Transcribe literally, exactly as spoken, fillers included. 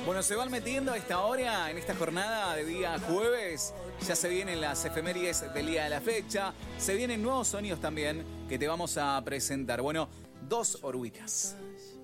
Bueno, se van metiendo a esta hora, en esta jornada de día jueves. Ya se vienen las efemérides del día de la fecha. Se vienen nuevos sonidos también que te vamos a presentar. Bueno, dos oruguitas.